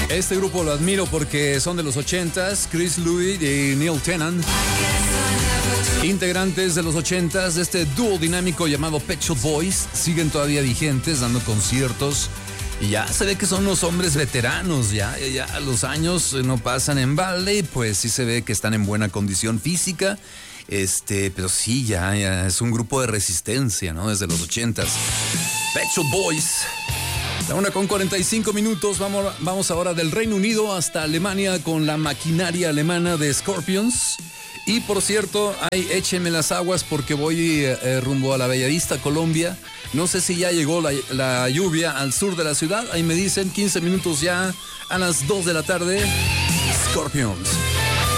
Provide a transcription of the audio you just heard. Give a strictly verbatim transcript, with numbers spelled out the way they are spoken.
Este grupo lo admiro porque son de los ochentas, Chris Louis y Neil Tennant, integrantes de los ochentas de este dúo dinámico llamado Pet Shop Boys, siguen todavía vigentes, dando conciertos, y ya se ve que son unos hombres veteranos, ya, ya los años no pasan en balde, y pues sí se ve que están en buena condición física, este, pero sí, ya, ya es un grupo de resistencia, ¿no? Desde los ochentas. Pet Shop Boys. La una con cuarenta y cinco minutos, vamos, vamos ahora del Reino Unido hasta Alemania con la maquinaria alemana de Scorpions. Y por cierto, ay, échenme las aguas porque voy eh, rumbo a la Bellavista, Colombia. No sé si ya llegó la, la lluvia al sur de la ciudad. Ahí me dicen quince minutos ya a las dos de la tarde. Scorpions.